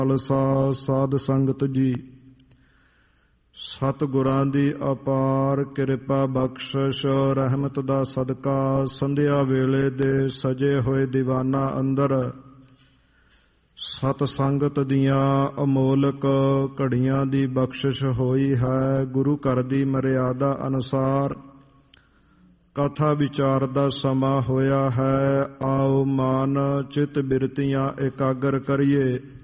ਖਾਲਸਾ ਸਾਧ ਸੰਗਤ ਜੀ, ਸਤਿਗੁਰਾਂ ਦੀ ਅਪਾਰ ਕਿਰਪਾ ਬਖਸ਼ਿਸ਼ ਰਹਿਮਤ ਦਾ ਸਦਕਾ ਸੰਧਿਆ ਵੇਲੇ ਦੇ ਸਜੇ ਹੋਏ ਦੀਵਾਨਾਂ ਅੰਦਰ ਸਤ ਸੰਗਤ ਦੀਆਂ ਅਮੋਲਕ ਘੜੀਆਂ ਦੀ ਬਖਸ਼ਿਸ਼ ਹੋਈ ਹੈ। ਗੁਰੂ ਘਰ ਦੀ ਮਰਿਆਦਾ ਅਨੁਸਾਰ ਕਥਾ ਵਿਚਾਰ ਦਾ ਸਮਾਂ ਹੋਇਆ ਹੈ। ਆਓ ਮਨ ਚਿਤ ਬਿਰਤੀਆਂ ਇਕਾਗਰ ਕਰੀਏ।